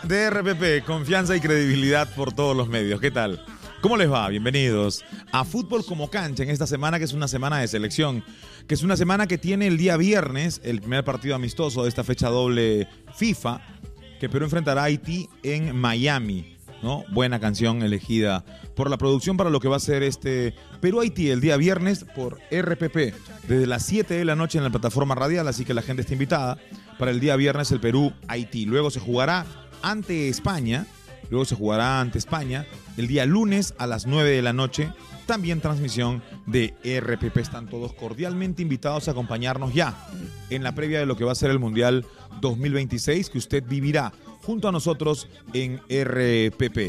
de RPP, confianza y credibilidad por todos los medios. ¿Qué tal? ¿Cómo les va? Bienvenidos a Fútbol como Cancha en esta semana, que es una semana de selección, que es una semana que tiene el día viernes el primer partido amistoso de esta fecha doble FIFA, que Perú enfrentará a Haití en Miami, ¿no? Buena canción elegida por la producción para lo que va a ser este Perú-Haití el día viernes por RPP, desde las 7 de la noche en la plataforma radial, así que la gente está invitada para el día viernes el Perú-Haití. Luego se jugará ante España, el día lunes a las 9 de la noche, también transmisión de RPP. Están todos cordialmente invitados a acompañarnos ya en la previa de lo que va a ser el Mundial 2026, que usted vivirá junto a nosotros en RPP.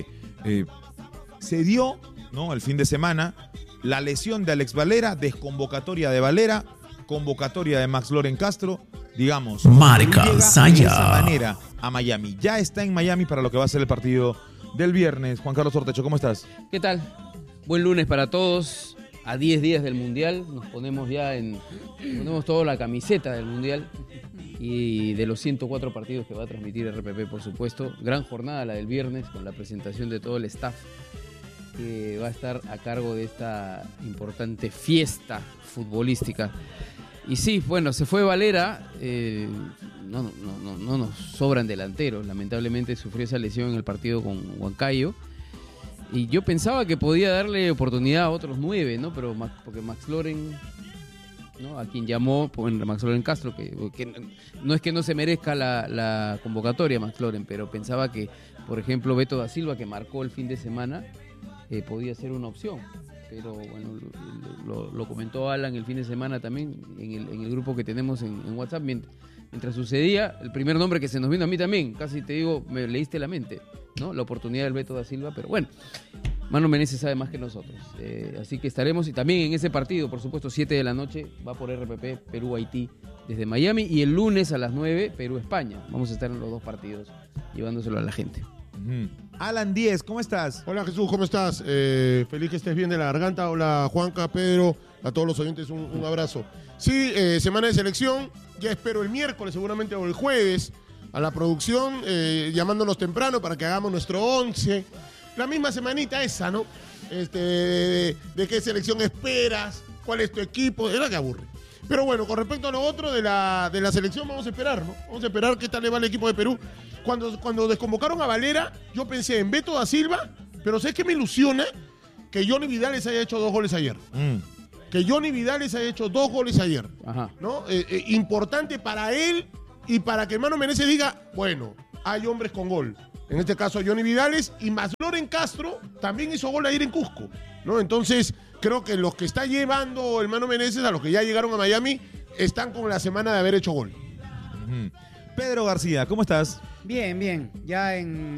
Se dio, ¿no?, el fin de semana la lesión de Alex Valera, desconvocatoria de Valera, convocatoria de Max Loren Castro, digamos. Marca Saya. De esa manera a Miami. Ya está en Miami para lo que va a ser el partido del viernes. Juan Carlos Ortecho, ¿cómo estás? ¿Qué tal? Buen lunes para todos. A 10 días del Mundial. Nos ponemos toda la camiseta del Mundial y de los 104 partidos que va a transmitir RPP, por supuesto. Gran jornada la del viernes con la presentación de todo el staff que va a estar a cargo de esta importante fiesta futbolística. Y sí, bueno, se fue Valera, no nos sobran delanteros, lamentablemente sufrió esa lesión en el partido con Huancayo, y yo pensaba que podía darle oportunidad a otros 9, ¿no? Pero porque Max Loren, ¿no?, a quien llamó, bueno, Max Loren Castro, que no es que no se merezca la convocatoria Max Loren, pero pensaba que, por ejemplo, Beto da Silva, que marcó el fin de semana, podía ser una opción. Pero bueno, lo comentó Alan el fin de semana también en el grupo que tenemos en WhatsApp. Mientras sucedía, el primer nombre que se nos vino a mí también, casi te digo, me leíste la mente, ¿no? La oportunidad del Beto da Silva, pero bueno, Mano Menezes sabe más que nosotros. Así que estaremos, y también en ese partido, por supuesto, 7 de la noche, va por RPP, Perú-Haití desde Miami, y el lunes a las 9, Perú-España. Vamos a estar en los dos partidos, llevándoselo a la gente. Alan Díez, ¿cómo estás? Hola Jesús, ¿cómo estás? Feliz que estés bien de la garganta. Hola Juanca, Pedro, a todos los oyentes un abrazo. Sí, semana de selección, ya espero el miércoles seguramente o el jueves a la producción, llamándonos temprano para que hagamos nuestro 11. La misma semanita esa, ¿no? De qué selección esperas, cuál es tu equipo, era que aburre. Pero bueno, con respecto a lo otro de la selección, vamos a esperar, ¿no? Vamos a esperar qué tal le va al equipo de Perú. Cuando desconvocaron a Valera, yo pensé en Beto da Silva, pero ¿sabes qué me ilusiona? Que Johnny Vidales haya hecho 2 goles ayer. Que Johnny Vidales haya hecho 2 goles ayer. Ajá. ¿No? Importante para él y para que hermano Menezes diga, bueno, hay hombres con gol. En este caso Johnny Vidales, y Max Loren Castro también hizo gol ayer en Cusco, ¿no? Entonces, creo que los que está llevando el Mano Menezes, a los que ya llegaron a Miami, están con la semana de haber hecho gol. Pedro García, ¿cómo estás? Bien. Ya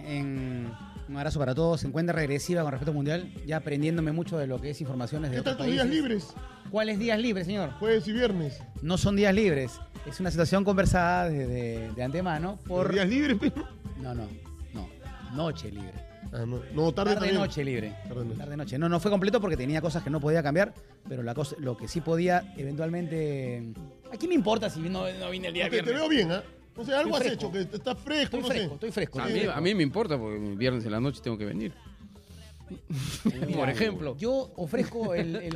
un abrazo para todos. En cuenta regresiva con respecto al Mundial. Ya aprendiéndome mucho de lo que es informaciones de ¿Qué tal otros tus días países. libres? ¿Cuáles días libres, señor? Jueves y viernes. No son días libres. Es una situación conversada de antemano por... ¿Días libres? No. Noche libre. Ah, no, tarde también. Noche libre. Tarde-noche. Tarde-noche. No fue completo porque tenía cosas que no podía cambiar, pero lo que sí podía eventualmente... ¿A quién me importa si no vine el día Porque viernes? te veo bien, ¿ah? O sea, algo has Estoy hecho, que estás fresco, Estoy fresco. A mí me importa porque viernes en la noche tengo que venir. Por ejemplo. Yo ofrezco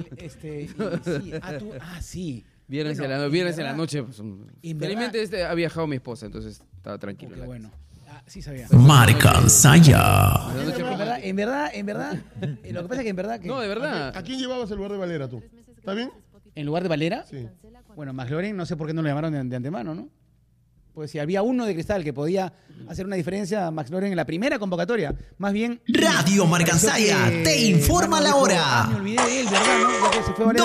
sí. Viernes en la noche. Pues, felizmente ha viajado mi esposa, entonces estaba tranquilo. Qué bueno. Sí sabía. Marca Saya. En verdad, lo que pasa es que en verdad... No, de verdad. ¿A quién llevabas el lugar de Valera tú? ¿Está bien? ¿En lugar de Valera? Sí. Bueno, Max Loren, no sé por qué no lo llamaron de antemano, ¿no? Pues si había uno de Cristal que podía hacer una diferencia, Max Loren en la primera convocatoria. Más bien... Radio Marca Saya te informa la hora. Me olvidé de él, ¿verdad? ¿No? Ya que se fue Valera,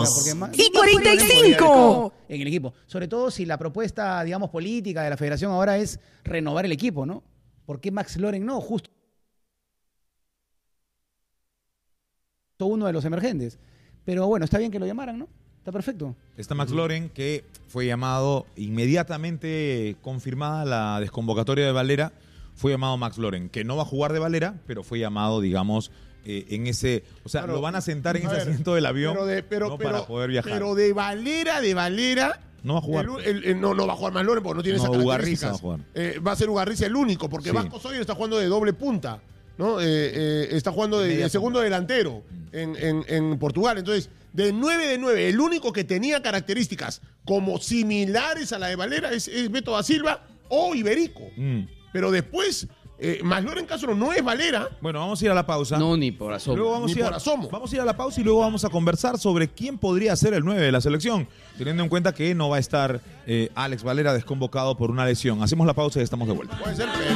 2:45. En el equipo. Sobre todo si la propuesta, digamos, política de la federación ahora es renovar el equipo, ¿no? ¿Por qué Max Loren no? Justo uno de los emergentes. Pero bueno, está bien que lo llamaran, ¿no? Está perfecto. Está Max Loren, que fue llamado inmediatamente, confirmada la desconvocatoria de Valera, fue llamado Max Loren, que no va a jugar de Valera, pero fue llamado, digamos, en ese... O sea, lo van a sentar en ese asiento del avión para poder viajar. Pero de Valera, No va a jugar. No va a jugar McLaurin porque no tiene No, esas Ugarriza características. va a jugar. Va a ser Ugarriza el único, porque Sí. Vasco Sawyer está jugando de doble punta, ¿no? Está jugando de segundo delantero en Portugal. Entonces, de 9, el único que tenía características como similares a la de Valera es Beto da Silva o Iberico. Pero después, McLaurin Castro no es Valera. Bueno, vamos a ir a la pausa. No, ni por asomo. Luego vamos Ni a, ir por asomo. vamos a ir a la pausa y luego vamos a conversar sobre quién podría ser el 9 de la selección, teniendo en cuenta que no va a estar Alex Valera desconvocado por una lesión. Hacemos la pausa y estamos de vuelta. Puede ser